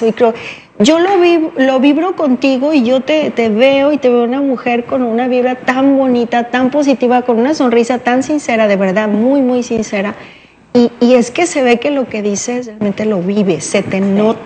eso. Y creo, yo lo vibro contigo y yo te veo y te veo una mujer con una vibra tan bonita, tan positiva, con una sonrisa tan sincera, de verdad, muy, muy sincera. Y es que se ve que lo que dices realmente lo vives, se te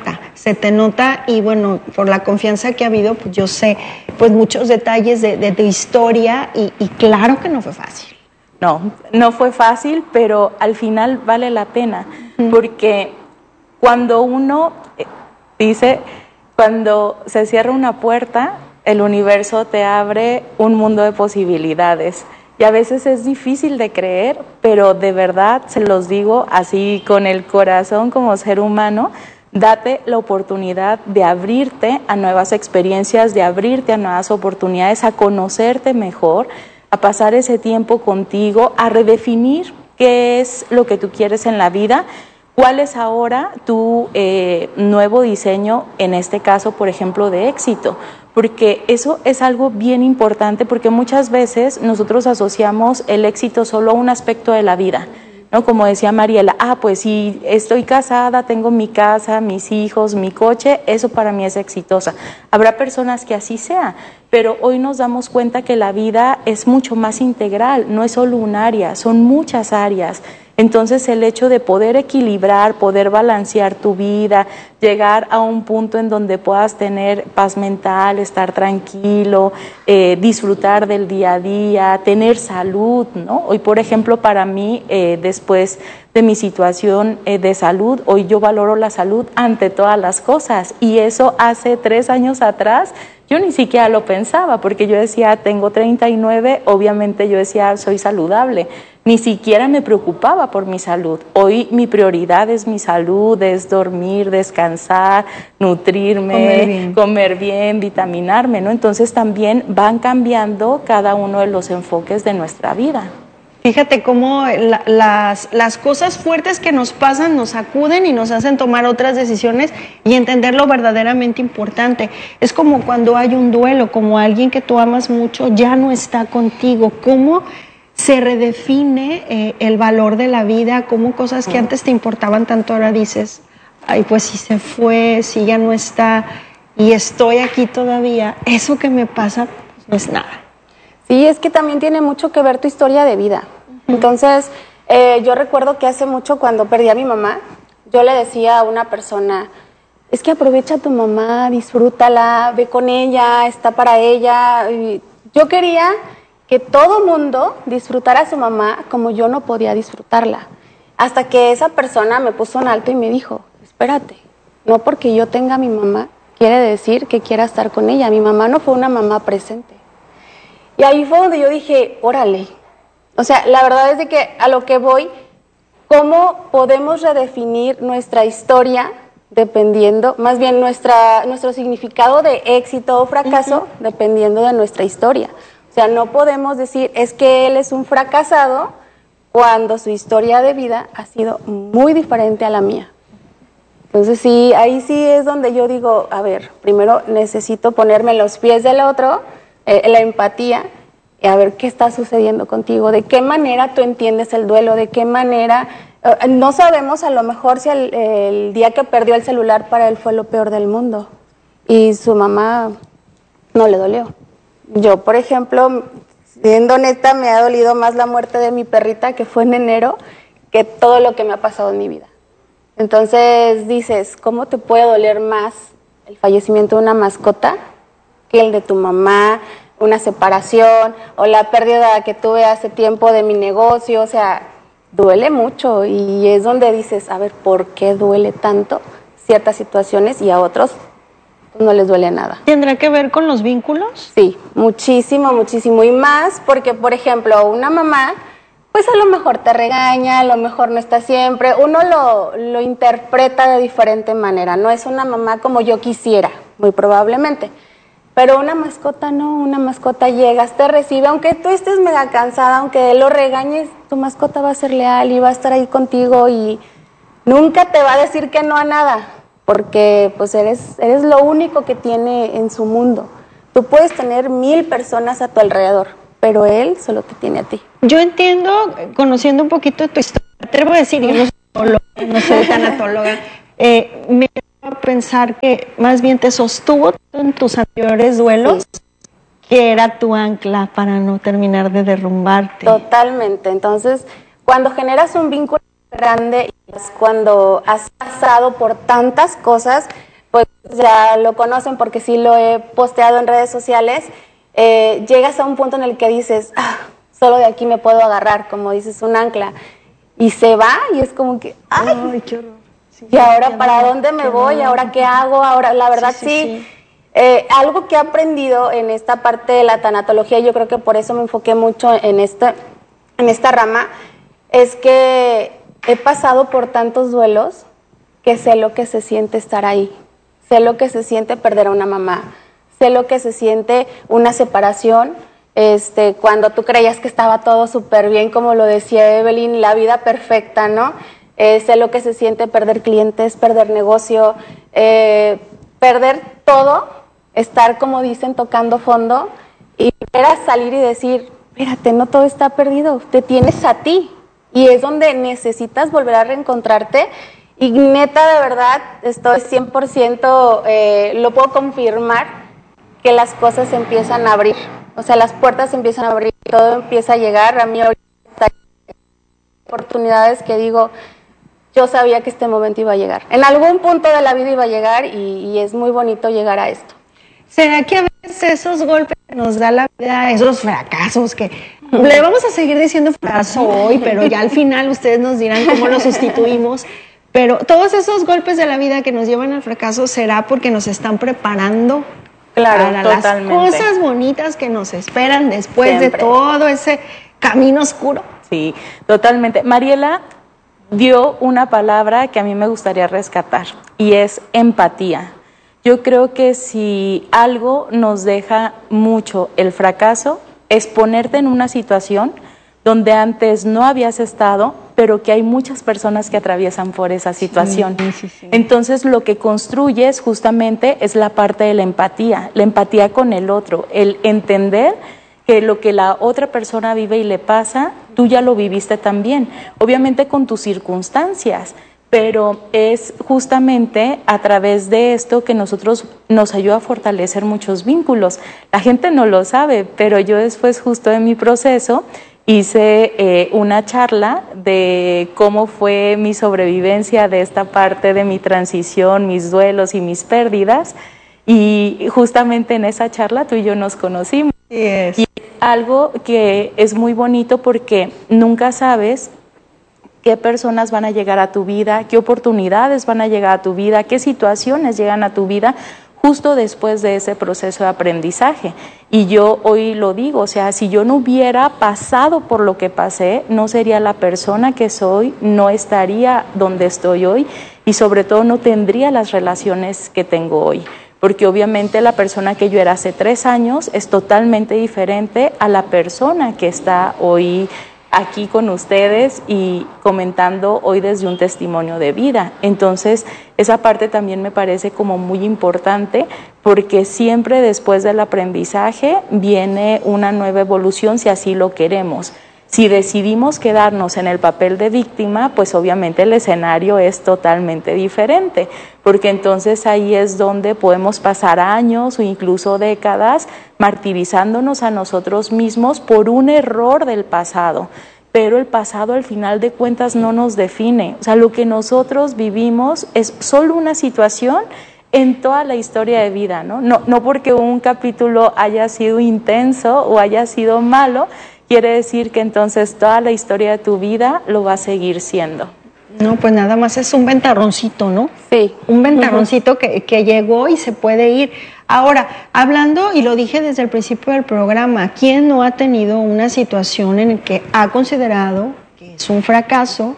nota y bueno, por la confianza que ha habido, pues yo sé pues muchos detalles de tu historia y claro que no fue fácil. No fue fácil, pero al final vale la pena, porque cuando uno dice, cuando se cierra una puerta, el universo te abre un mundo de posibilidades. Y a veces es difícil de creer, pero de verdad, se los digo así con el corazón como ser humano, date la oportunidad de abrirte a nuevas experiencias, de abrirte a nuevas oportunidades, a conocerte mejor, a pasar ese tiempo contigo, a redefinir qué es lo que tú quieres en la vida, cuál es ahora tu nuevo diseño, en este caso, por ejemplo, de éxito. Porque eso es algo bien importante, porque muchas veces nosotros asociamos el éxito solo a un aspecto de la vida, ¿no? Como decía Mariela, pues si estoy casada, tengo mi casa, mis hijos, mi coche, eso para mí es exitosa. Habrá personas que así sea, pero hoy nos damos cuenta que la vida es mucho más integral, no es solo un área, son muchas áreas. Entonces el hecho de poder equilibrar, poder balancear tu vida, llegar a un punto en donde puedas tener paz mental, estar tranquilo, disfrutar del día a día, tener salud, ¿no? Hoy, por ejemplo, para mí, después de mi situación de salud, hoy yo valoro la salud ante todas las cosas, y eso hace 3 años atrás yo ni siquiera lo pensaba, porque yo decía, tengo 39, obviamente yo decía, soy saludable. Ni siquiera me preocupaba por mi salud. Hoy mi prioridad es mi salud, es dormir, descansar, nutrirme, comer bien, vitaminarme, ¿no? Entonces también van cambiando cada uno de los enfoques de nuestra vida. Fíjate cómo las cosas fuertes que nos pasan nos sacuden y nos hacen tomar otras decisiones y entender lo verdaderamente importante. Es como cuando hay un duelo, como alguien que tú amas mucho ya no está contigo. ¿Cómo se redefine el valor de la vida? ¿Cómo cosas que antes te importaban tanto ahora dices, ay, pues si se fue, si ya no está y estoy aquí todavía, eso que me pasa pues no es nada? Sí, es que también tiene mucho que ver tu historia de vida. Entonces, yo recuerdo que hace mucho, cuando perdí a mi mamá, yo le decía a una persona, es que aprovecha a tu mamá, disfrútala, ve con ella, está para ella. Y yo quería que todo mundo disfrutara a su mamá como yo no podía disfrutarla. Hasta que esa persona me puso un alto y me dijo, espérate, no porque yo tenga a mi mamá, quiere decir que quiera estar con ella. Mi mamá no fue una mamá presente. Y ahí fue donde yo dije, órale. O sea, la verdad es de que a lo que voy, ¿cómo podemos redefinir nuestra historia dependiendo, más bien nuestro significado de éxito o fracaso, dependiendo de nuestra historia? O sea, no podemos decir, es que él es un fracasado cuando su historia de vida ha sido muy diferente a la mía. Entonces sí, ahí sí es donde yo digo, a ver, primero necesito ponerme en los pies del otro, la empatía, y a ver qué está sucediendo contigo, de qué manera tú entiendes el duelo, de qué manera, no sabemos a lo mejor si el día que perdió el celular para él fue lo peor del mundo y su mamá no le dolió. Yo, por ejemplo, siendo honesta, me ha dolido más la muerte de mi perrita, que fue en enero, que todo lo que me ha pasado en mi vida. Entonces dices, ¿cómo te puede doler más el fallecimiento de una mascota que el de tu mamá, una separación o la pérdida que tuve hace tiempo de mi negocio? O sea, duele mucho y es donde dices, a ver, ¿por qué duele tanto ciertas situaciones y a otros no les duele nada? ¿Tendrá que ver con los vínculos? Sí, muchísimo, muchísimo. Y más porque, por ejemplo, una mamá, pues a lo mejor te regaña, a lo mejor no está siempre. Uno lo interpreta de diferente manera. No es una mamá como yo quisiera, muy probablemente. Pero una mascota no, una mascota llegas, te recibe, aunque tú estés mega cansada, aunque lo regañes, tu mascota va a ser leal y va a estar ahí contigo y nunca te va a decir que no a nada, porque pues eres lo único que tiene en su mundo. Tú puedes tener 1000 personas a tu alrededor, pero él solo te tiene a ti. Yo entiendo, conociendo un poquito de tu historia, te voy a decir, yo no soy tanatóloga, me llama a pensar que más bien te sostuvo en tus anteriores duelos, sí, que era tu ancla para no terminar de derrumbarte. Totalmente. Entonces, cuando generas un vínculo grande, es cuando has pasado por tantas cosas, pues ya lo conocen porque sí lo he posteado en redes sociales, llegas a un punto en el que dices, solo de aquí me puedo agarrar, como dices, un ancla, y se va y es como que, ¡ay, qué horror! Sí, ¿y ahora para dónde me voy? ¿Ahora qué hago? Ahora, la verdad sí. Algo que he aprendido en esta parte de la tanatología, yo creo que por eso me enfoqué mucho en esta rama, es que he pasado por tantos duelos que sé lo que se siente estar ahí, sé lo que se siente perder a una mamá, sé lo que se siente una separación, cuando tú creías que estaba todo súper bien, como lo decía Evelyn, la vida perfecta, ¿no? Sé lo que se siente perder clientes, perder negocio, perder todo, estar, como dicen, tocando fondo y era salir y decir, espérate, no todo está perdido, te tienes a ti y es donde necesitas volver a reencontrarte y neta, de verdad, estoy 100%, lo puedo confirmar, que las cosas se empiezan a abrir, o sea, las puertas se empiezan a abrir, todo empieza a llegar, a mí ahorita oportunidades que digo, yo sabía que este momento iba a llegar. En algún punto de la vida iba a llegar y es muy bonito llegar a esto. ¿Será que a veces esos golpes que nos da la vida, esos fracasos que le vamos a seguir diciendo fracaso hoy, pero ya al final ustedes nos dirán cómo lo sustituimos, pero todos esos golpes de la vida que nos llevan al fracaso será porque nos están preparando para totalmente las cosas bonitas que nos esperan después siempre de todo ese camino oscuro? Sí, totalmente. Mariela dio una palabra que a mí me gustaría rescatar y es empatía. Yo creo que si algo nos deja mucho el fracaso es ponerte en una situación donde antes no habías estado, pero que hay muchas personas que atraviesan por esa situación. Sí. Entonces lo que construyes justamente es la parte de la empatía con el otro, el entender que lo que la otra persona vive y le pasa, tú ya lo viviste también, obviamente con tus circunstancias, pero es justamente a través de esto que nosotros nos ayuda a fortalecer muchos vínculos. La gente no lo sabe, pero yo después justo de mi proceso hice una charla de cómo fue mi sobrevivencia de esta parte de mi transición, mis duelos y mis pérdidas, y justamente en esa charla tú y yo nos conocimos. Yes. Y algo que es muy bonito porque nunca sabes qué personas van a llegar a tu vida, qué oportunidades van a llegar a tu vida, qué situaciones llegan a tu vida justo después de ese proceso de aprendizaje. Y yo hoy lo digo, o sea, si yo no hubiera pasado por lo que pasé, no sería la persona que soy, no estaría donde estoy hoy y sobre todo no tendría las relaciones que tengo hoy. Porque obviamente la persona que yo era hace 3 años es totalmente diferente a la persona que está hoy aquí con ustedes y comentando hoy desde un testimonio de vida. Entonces, esa parte también me parece como muy importante porque siempre después del aprendizaje viene una nueva evolución si así lo queremos. Si decidimos quedarnos en el papel de víctima, pues obviamente el escenario es totalmente diferente, porque entonces ahí es donde podemos pasar años o incluso décadas martirizándonos a nosotros mismos por un error del pasado. Pero el pasado al final de cuentas no nos define. O sea, lo que nosotros vivimos es solo una situación en toda la historia de vida, ¿no? No porque un capítulo haya sido intenso o haya sido malo, quiere decir que entonces toda la historia de tu vida lo va a seguir siendo. No, pues nada más es un ventarroncito, ¿no? Sí. Un ventarroncito que llegó y se puede ir. Ahora, hablando, y lo dije desde el principio del programa, ¿quién no ha tenido una situación en la que ha considerado que es un fracaso,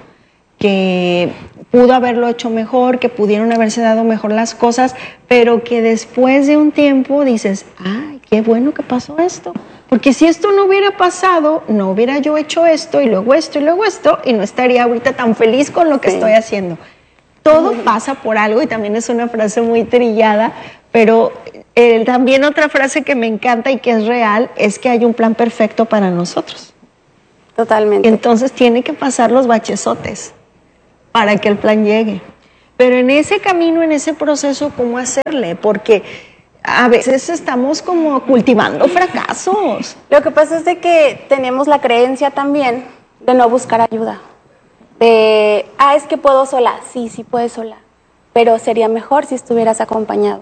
que pudo haberlo hecho mejor, que pudieron haberse dado mejor las cosas, pero que después de un tiempo dices, ¡ay, qué bueno que pasó esto! Porque si esto no hubiera pasado, no hubiera yo hecho esto, y luego esto, y luego esto, y no estaría ahorita tan feliz con lo que estoy haciendo. Todo pasa por algo, y también es una frase muy trillada, pero también otra frase que me encanta y que es real, es que hay un plan perfecto para nosotros. Totalmente. Entonces tiene que pasar los bachesotes para que el plan llegue. Pero en ese camino, en ese proceso, ¿cómo hacerle? Porque a veces estamos como cultivando fracasos. Lo que pasa es de que tenemos la creencia también de no buscar ayuda. Es que puedo sola. Sí, sí puedes sola. Pero sería mejor si estuvieras acompañado.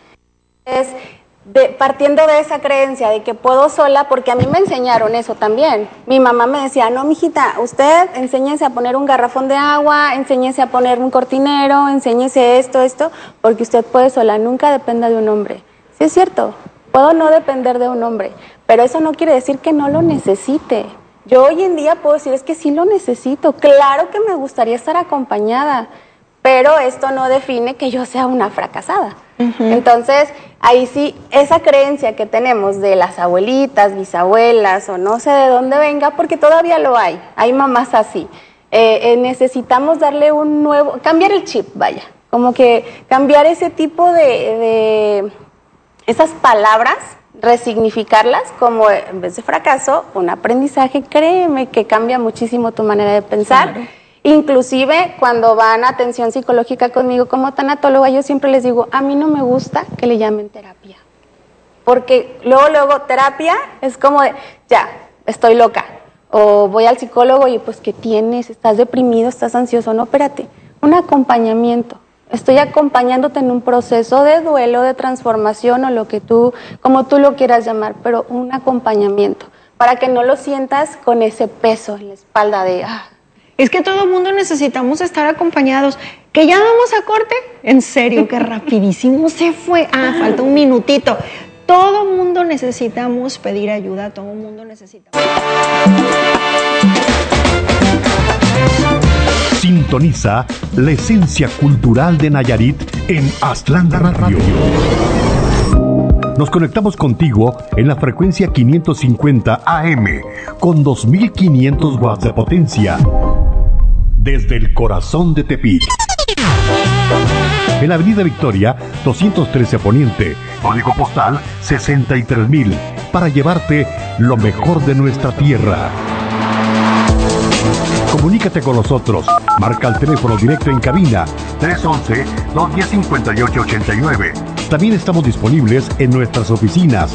Partiendo de esa creencia de que puedo sola, porque a mí me enseñaron eso también. Mi mamá me decía, no, mijita, usted enséñese a poner un garrafón de agua, enséñese a poner un cortinero, enséñese esto, porque usted puede sola, nunca dependa de un hombre. Sí es cierto, puedo no depender de un hombre, pero eso no quiere decir que no lo necesite. Yo hoy en día puedo decir, es que sí lo necesito, claro que me gustaría estar acompañada, pero esto no define que yo sea una fracasada. Entonces, ahí sí, esa creencia que tenemos de las abuelitas, bisabuelas o no sé de dónde venga, porque todavía lo hay mamás así. Necesitamos darle cambiar el chip, vaya, como que cambiar ese tipo de esas palabras, resignificarlas como en vez de fracaso, un aprendizaje. Créeme que cambia muchísimo tu manera de pensar. Claro. Inclusive cuando van a atención psicológica conmigo como tanatóloga, yo siempre les digo, a mí no me gusta que le llamen terapia. Porque luego terapia es como de, ya, estoy loca. O voy al psicólogo y pues, ¿qué tienes? ¿Estás deprimido? ¿Estás ansioso? No, espérate, un acompañamiento. Estoy acompañándote en un proceso de duelo, de transformación o como tú lo quieras llamar, pero un acompañamiento para que no lo sientas con ese peso en la espalda de... Es que todo el mundo necesitamos estar acompañados. ¿Que ya vamos a corte? En serio, que rapidísimo se fue. Falta un minutito. Todo el mundo necesitamos pedir ayuda, todo el mundo necesita... Sintoniza la esencia cultural de Nayarit en Aztlán Radio. Nos conectamos contigo en la frecuencia 550 AM con 2500 watts de potencia. Desde el corazón de Tepic. En la Avenida Victoria, 213 Poniente, código postal 63000, para llevarte lo mejor de nuestra tierra. Comunícate con nosotros. Marca el teléfono directo en cabina 311-210-5889. También estamos disponibles en nuestras oficinas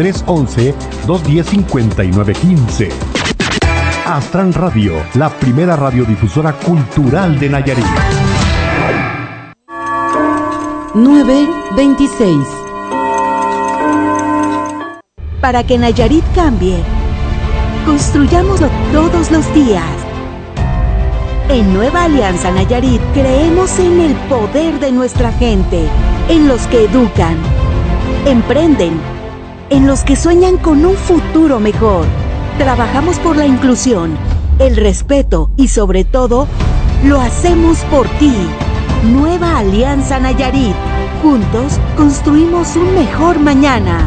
311-210-5915. Aztlán Radio, la primera radiodifusora cultural de Nayarit. 926. Para que Nayarit cambie, construyámoslo todos los días. En Nueva Alianza Nayarit creemos en el poder de nuestra gente, en los que educan, emprenden, en los que sueñan con un futuro mejor. Trabajamos por la inclusión, el respeto y sobre todo, lo hacemos por ti. Nueva Alianza Nayarit. Juntos construimos un mejor mañana.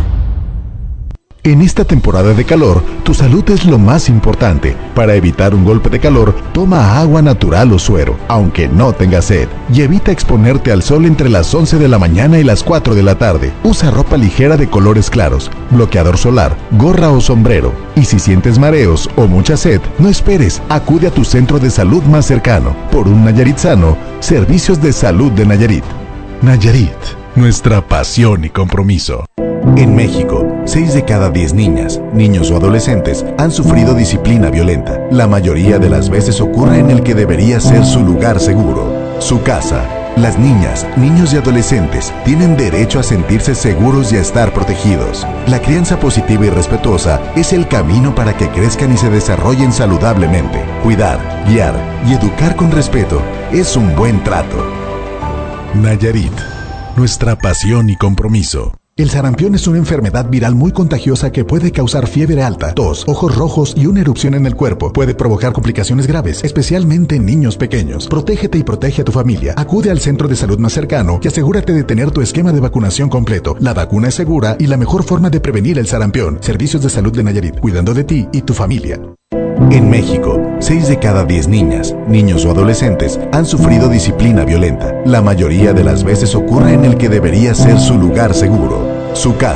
En esta temporada de calor, tu salud es lo más importante. Para evitar un golpe de calor, toma agua natural o suero, aunque no tengas sed. Y evita exponerte al sol entre las 11 de la mañana y las 4 de la tarde. Usa ropa ligera de colores claros, bloqueador solar, gorra o sombrero. Y si sientes mareos o mucha sed, no esperes, acude a tu centro de salud más cercano. Por un Nayarit sano, Servicios de Salud de Nayarit. Nayarit, nuestra pasión y compromiso. En México, 6 de cada 10 niñas, niños o adolescentes han sufrido disciplina violenta. La mayoría de las veces ocurre en el que debería ser su lugar seguro, su casa. Las niñas, niños y adolescentes tienen derecho a sentirse seguros y a estar protegidos. La crianza positiva y respetuosa es el camino para que crezcan y se desarrollen saludablemente. Cuidar, guiar y educar con respeto es un buen trato. Nayarit, nuestra pasión y compromiso. El sarampión es una enfermedad viral muy contagiosa que puede causar fiebre alta, tos, ojos rojos y una erupción en el cuerpo. Puede provocar complicaciones graves, especialmente en niños pequeños. Protégete y protege a tu familia. Acude al centro de salud más cercano y asegúrate de tener tu esquema de vacunación completo. La vacuna es segura y la mejor forma de prevenir el sarampión. Servicios de Salud de Nayarit, cuidando de ti y tu familia. En México, 6 de cada 10 niñas, niños o adolescentes han sufrido disciplina violenta. La mayoría de las veces ocurre en el que debería ser su lugar seguro, su casa.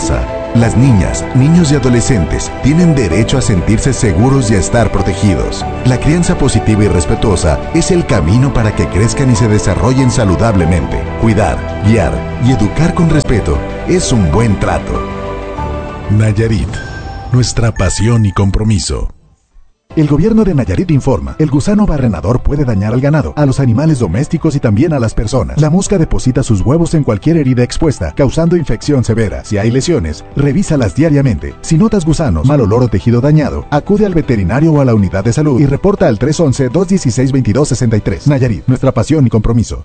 Las niñas, niños y adolescentes tienen derecho a sentirse seguros y a estar protegidos. La crianza positiva y respetuosa es el camino para que crezcan y se desarrollen saludablemente. Cuidar, guiar y educar con respeto es un buen trato. Nayarit, nuestra pasión y compromiso. El gobierno de Nayarit informa, el gusano barrenador puede dañar al ganado, a los animales domésticos y también a las personas. La mosca deposita sus huevos en cualquier herida expuesta, causando infección severa. Si hay lesiones, revísalas diariamente. Si notas gusanos, mal olor o tejido dañado, acude al veterinario o a la unidad de salud y reporta al 311-216-2263. Nayarit, nuestra pasión y compromiso.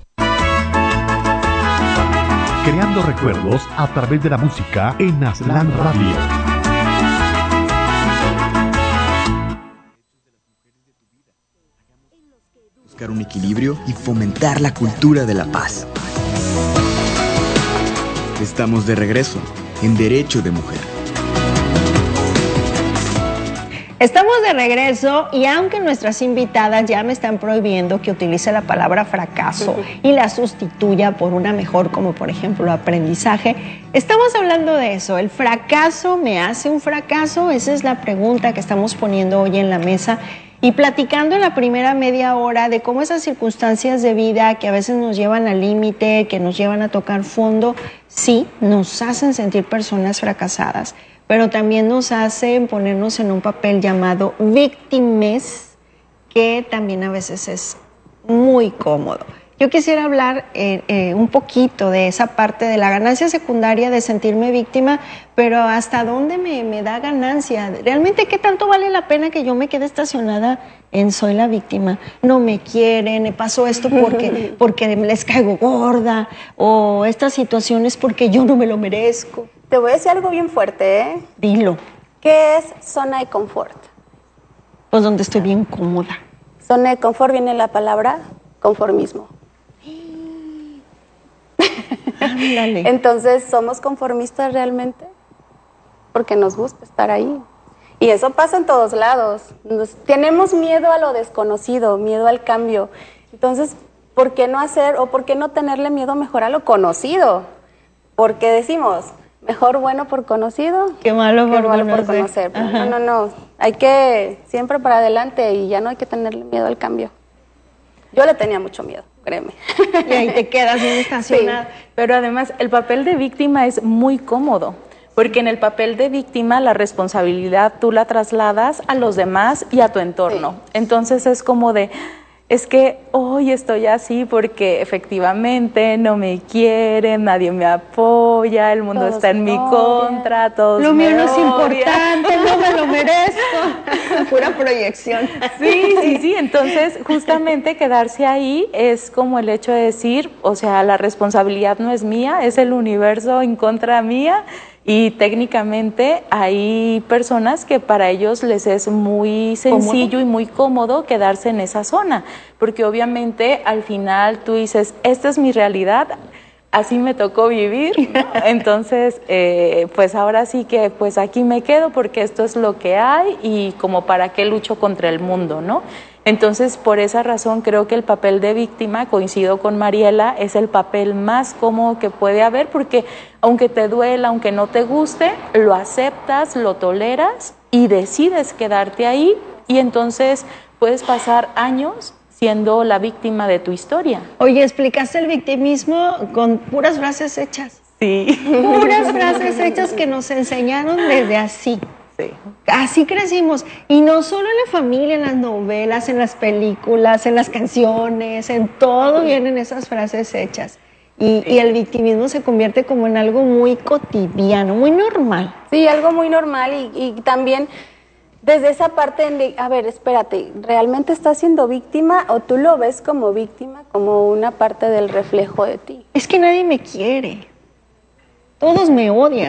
Creando recuerdos a través de la música en Aslan Radio. Buscar un equilibrio y fomentar la cultura de la paz. Estamos de regreso en Derecho de Mujer. Estamos de regreso y aunque nuestras invitadas ya me están prohibiendo que utilice la palabra fracaso y la sustituya por una mejor, como por ejemplo aprendizaje, estamos hablando de eso. ¿El fracaso me hace un fracaso? Esa es la pregunta que estamos poniendo hoy en la mesa. Y platicando en la primera media hora de cómo esas circunstancias de vida que a veces nos llevan al límite, que nos llevan a tocar fondo, sí, nos hacen sentir personas fracasadas, pero también nos hacen ponernos en un papel llamado víctimas, que también a veces es muy cómodo. Yo quisiera hablar un poquito de esa parte de la ganancia secundaria de sentirme víctima, pero ¿hasta dónde me da ganancia? ¿Realmente qué tanto vale la pena que yo me quede estacionada en soy la víctima? No me quieren, me pasó esto porque les caigo gorda, o esta situación es porque yo no me lo merezco. Te voy a decir algo bien fuerte, ¿eh? Dilo. ¿Qué es zona de confort? Pues donde estoy bien cómoda. Zona de confort viene la palabra conformismo. Ándale. Entonces, ¿somos conformistas realmente? Porque nos gusta estar ahí. Y eso pasa en todos lados. Tenemos miedo a lo desconocido, miedo al cambio. Entonces, ¿por qué no hacer o por qué no tenerle miedo mejor a lo conocido? Porque decimos, mejor bueno por conocido que malo por conocer. No. Hay que siempre para adelante y ya no hay que tenerle miedo al cambio. Yo le tenía mucho miedo, créeme. Y ahí te quedas bien estacionada. Sí, pero además el papel de víctima es muy cómodo, porque en el papel de víctima la responsabilidad tú la trasladas a los demás y a tu entorno. Sí. Entonces es como de, es que hoy estoy así porque efectivamente no me quieren, nadie me apoya, el mundo está en mi contra, todos lo mío no es odian. importante, no me lo merezco. Pura proyección. Sí, entonces justamente quedarse ahí es como el hecho de decir, o sea, la responsabilidad no es mía, es el universo en contra mía. Y técnicamente hay personas que para ellos les es muy sencillo y muy cómodo quedarse en esa zona, porque obviamente al final tú dices, esta es mi realidad, así me tocó vivir, entonces pues ahora sí que pues aquí me quedo porque esto es lo que hay y como para qué lucho contra el mundo, ¿no? Entonces, por esa razón, creo que el papel de víctima, coincido con Mariela, es el papel más cómodo que puede haber, porque aunque te duela, aunque no te guste, lo aceptas, lo toleras y decides quedarte ahí, y entonces puedes pasar años siendo la víctima de tu historia. Oye, explicaste el victimismo con puras frases hechas. Sí. Puras frases hechas que nos enseñaron desde así. Sí. Así crecimos, y no solo en la familia, en las novelas, en las películas, en las canciones, en todo vienen esas frases hechas. Y el victimismo se convierte como en algo muy cotidiano, muy normal. Sí, algo muy normal y también desde esa parte de, a ver, espérate, ¿realmente estás siendo víctima o tú lo ves como víctima, como una parte del reflejo de ti? Es que nadie me quiere. Todos me odian.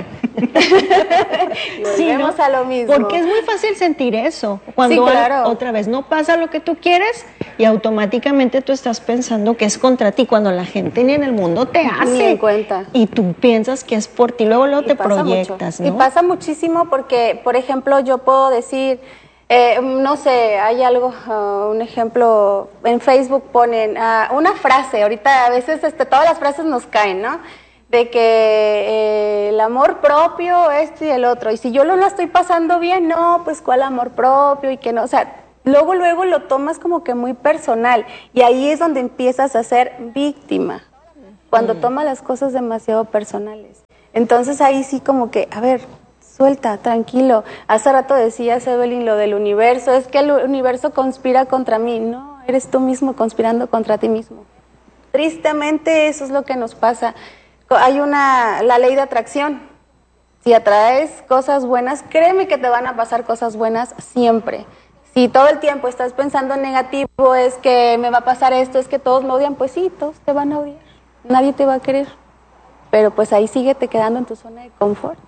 Volvemos ¿no? a lo mismo. Porque es muy fácil sentir eso. Cuando sí, claro. Otra vez no pasa lo que tú quieres y automáticamente tú estás pensando que es contra ti, cuando la gente ni en el mundo te hace. Ni en cuenta. Y tú piensas que es por ti, luego te proyectas, ¿no? Y pasa muchísimo porque, por ejemplo, yo puedo decir, no sé, hay algo, un ejemplo, en Facebook ponen una frase, ahorita a veces todas las frases nos caen, ¿no? de que el amor propio, esto y el otro, y si yo no la estoy pasando bien, no, pues cuál amor propio y que no, o sea, luego lo tomas como que muy personal y ahí es donde empiezas a ser víctima, cuando tomas las cosas demasiado personales. Entonces ahí sí como que, a ver, suelta, tranquilo. Hace rato decías, Evelyn, lo del universo, es que el universo conspira contra mí. No, eres tú mismo conspirando contra ti mismo. Tristemente eso es lo que nos pasa. Hay la ley de atracción. Si atraes cosas buenas, créeme que te van a pasar cosas buenas siempre. Si todo el tiempo estás pensando en negativo, es que me va a pasar esto, es que todos me odian, pues sí, todos te van a odiar. Nadie te va a querer. Pero pues ahí síguete quedando en tu zona de confort.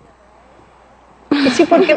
Sí, porque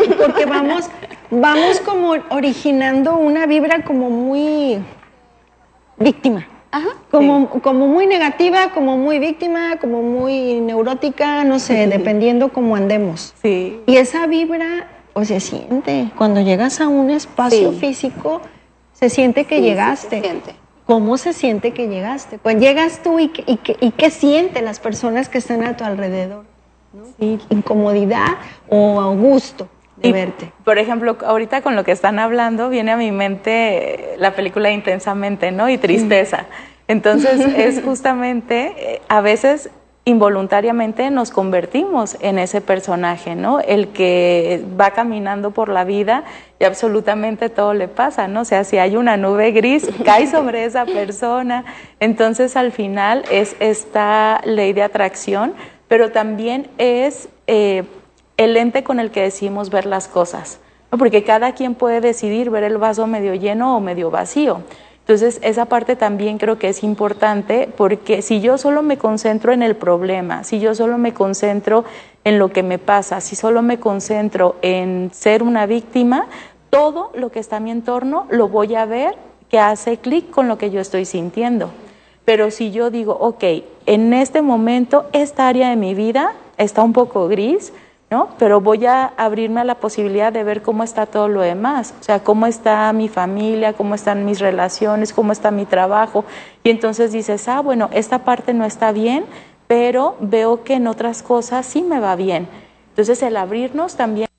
vamos como originando una vibra como muy víctima. Ajá. Como muy negativa, como muy víctima, como muy neurótica, no sé, dependiendo cómo andemos. Sí. Y esa vibra, pues se siente. Cuando llegas a un espacio físico, se siente que llegaste. Sí, se siente. ¿Cómo se siente que llegaste? Pues llegas tú y qué sienten las personas que están a tu alrededor, ¿no? Sí. Incomodidad o gusto de verte. Por ejemplo, ahorita con lo que están hablando, viene a mi mente la película Intensamente, ¿no? Y tristeza. Entonces, es justamente, a veces involuntariamente nos convertimos en ese personaje, ¿no? El que va caminando por la vida y absolutamente todo le pasa, ¿no? O sea, si hay una nube gris, cae sobre esa persona. Entonces, al final es esta ley de atracción, pero también es el lente con el que decidimos ver las cosas, ¿no? Porque cada quien puede decidir ver el vaso medio lleno o medio vacío. Entonces, esa parte también creo que es importante, porque si yo solo me concentro en el problema, si yo solo me concentro en lo que me pasa, si solo me concentro en ser una víctima, todo lo que está a mi entorno lo voy a ver que hace clic con lo que yo estoy sintiendo. Pero si yo digo, ok, en este momento esta área de mi vida está un poco gris, ¿no? Pero voy a abrirme a la posibilidad de ver cómo está todo lo demás, o sea, cómo está mi familia, cómo están mis relaciones, cómo está mi trabajo, y entonces dices, bueno, esta parte no está bien, pero veo que en otras cosas sí me va bien. Entonces el abrirnos también